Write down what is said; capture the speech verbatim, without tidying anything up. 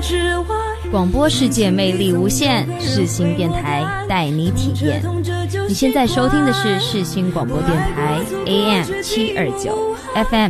广播世界魅力无限，世新电台带你体验。你现在收听的是世新广播电台 A M 七二九 F M